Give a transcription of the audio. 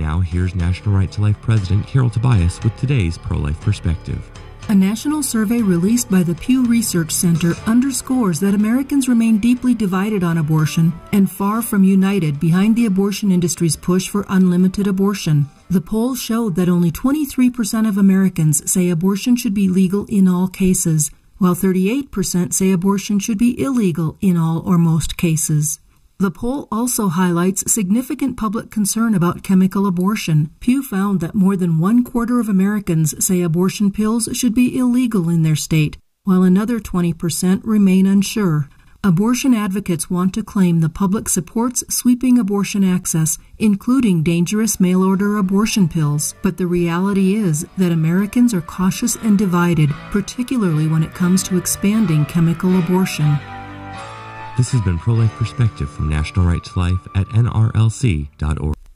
now, here's National Right to Life President Carol Tobias with today's pro-life perspective. A national survey released by the Pew Research Center underscores that Americans remain deeply divided on abortion and far from united behind the abortion industry's push for unlimited abortion. The poll showed that only 23% of Americans say abortion should be legal in all cases, while 38% say abortion should be illegal in all or most cases. The poll also highlights significant public concern about chemical abortion. Pew found that more than 1/4 of Americans say abortion pills should be illegal in their state, while another 20% remain unsure. Abortion advocates want to claim the public supports sweeping abortion access, including dangerous mail-order abortion pills. But the reality is that Americans are cautious and divided, particularly when it comes to expanding chemical abortion. This has been Pro-Life Perspective from National Right to Life at nrlc.org.